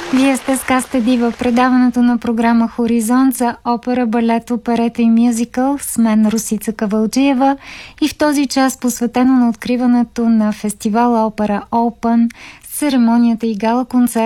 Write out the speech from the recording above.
Вие сте с Каста Дива, предаването на програма Хоризонт за опера, балет, оперета и мюзикъл с мен Русица Кавалджиева и в този час посветено на откриването на фестивала Опера Open, церемонията и гала концерт